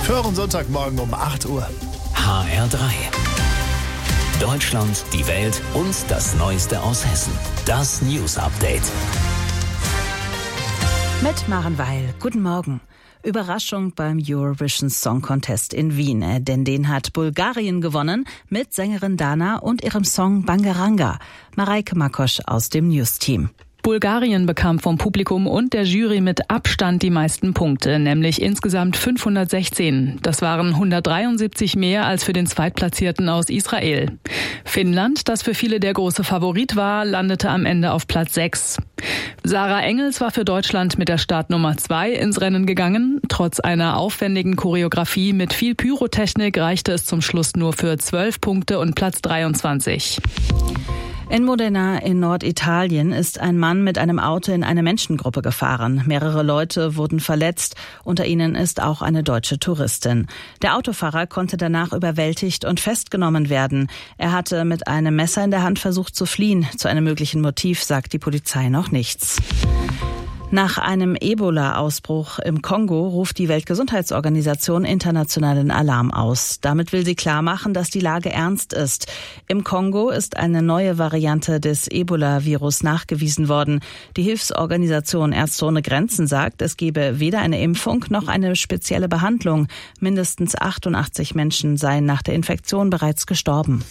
Für euren Sonntagmorgen um 8 Uhr. HR3. Deutschland, die Welt und das Neueste aus Hessen. Das News Update. Mit Maren Weil. Guten Morgen. Überraschung beim Eurovision Song Contest in Wien, denn den hat Bulgarien gewonnen mit Sängerin Dana und ihrem Song Bangaranga. Mareike Makosch aus dem News-Team. Bulgarien bekam vom Publikum und der Jury mit Abstand die meisten Punkte, nämlich insgesamt 516. Das waren 173 mehr als für den Zweitplatzierten aus Israel. Finnland, das für viele der große Favorit war, landete am Ende auf Platz 6. Sarah Engels war für Deutschland mit der Startnummer 2 ins Rennen gegangen. Trotz einer aufwendigen Choreografie mit viel Pyrotechnik reichte es zum Schluss nur für 12 Punkte und Platz 23. In Modena in Norditalien ist ein Mann mit einem Auto in eine Menschengruppe gefahren. Mehrere Leute wurden verletzt, unter ihnen ist auch eine deutsche Touristin. Der Autofahrer konnte danach überwältigt und festgenommen werden. Er hatte mit einem Messer in der Hand versucht zu fliehen. Zu einem möglichen Motiv sagt die Polizei noch nichts. Nach einem Ebola-Ausbruch im Kongo ruft die Weltgesundheitsorganisation internationalen Alarm aus. Damit will sie klarmachen, dass die Lage ernst ist. Im Kongo ist eine neue Variante des Ebola-Virus nachgewiesen worden. Die Hilfsorganisation Ärzte ohne Grenzen sagt, es gebe weder eine Impfung noch eine spezielle Behandlung. Mindestens 88 Menschen seien nach der Infektion bereits gestorben.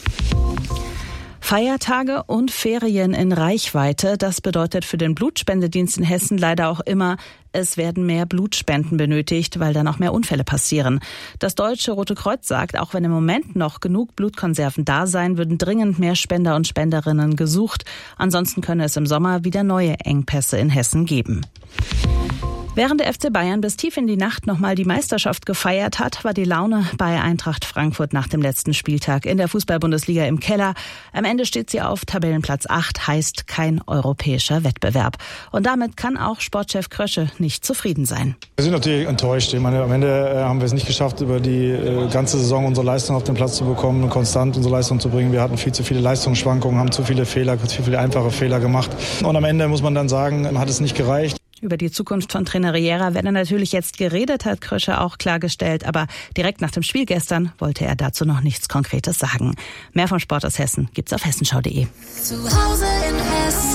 Feiertage und Ferien in Reichweite, das bedeutet für den Blutspendedienst in Hessen leider auch immer, es werden mehr Blutspenden benötigt, weil dann auch mehr Unfälle passieren. Das Deutsche Rote Kreuz sagt, auch wenn im Moment noch genug Blutkonserven da seien, würden dringend mehr Spender und Spenderinnen gesucht. Ansonsten könne es im Sommer wieder neue Engpässe in Hessen geben. Während der FC Bayern bis tief in die Nacht nochmal die Meisterschaft gefeiert hat, war die Laune bei Eintracht Frankfurt nach dem letzten Spieltag in der Fußball-Bundesliga im Keller. Am Ende steht sie auf Tabellenplatz 8, heißt kein europäischer Wettbewerb. Und damit kann auch Sportchef Krösche nicht zufrieden sein. Wir sind natürlich enttäuscht. Ich meine, am Ende haben wir es nicht geschafft, über die ganze Saison unsere Leistung auf den Platz zu bekommen und konstant unsere Leistung zu bringen. Wir hatten viel zu viele Leistungsschwankungen, haben zu viele Fehler, zu viele einfache Fehler gemacht. Und am Ende muss man dann sagen, hat es nicht gereicht. Über die Zukunft von Trainer Riera werde natürlich jetzt geredet, hat Krösche auch klargestellt. Aber direkt nach dem Spiel gestern wollte er dazu noch nichts Konkretes sagen. Mehr vom Sport aus Hessen gibt's auf hessenschau.de. Zu Hause in Hessen.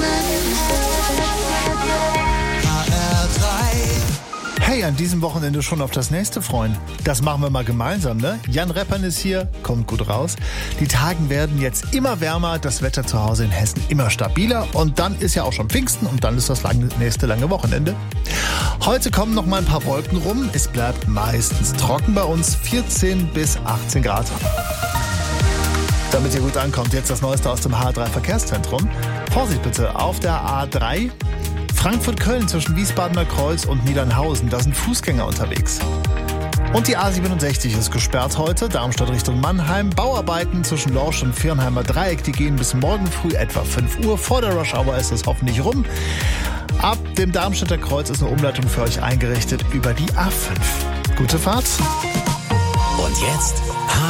Hey, an diesem Wochenende schon auf das nächste freuen. Das machen wir mal gemeinsam, ne? Jan Reppern ist hier, kommt gut raus. Die Tage werden jetzt immer wärmer, das Wetter zu Hause in Hessen immer stabiler. Und dann ist ja auch schon Pfingsten und dann ist das nächste lange Wochenende. Heute kommen noch mal ein paar Wolken rum. Es bleibt meistens trocken bei uns, 14 bis 18 Grad. Damit ihr gut ankommt, jetzt das Neueste aus dem HR3 Verkehrszentrum. Vorsicht bitte auf der A3. Frankfurt-Köln zwischen Wiesbadener Kreuz und Niedernhausen, da sind Fußgänger unterwegs. Und die A67 ist gesperrt heute, Darmstadt Richtung Mannheim. Bauarbeiten zwischen Lorsch und Viernheimer Dreieck, die gehen bis morgen früh etwa 5 Uhr. Vor der Rush-Hour ist es hoffentlich rum. Ab dem Darmstädter Kreuz ist eine Umleitung für euch eingerichtet über die A5. Gute Fahrt. Und jetzt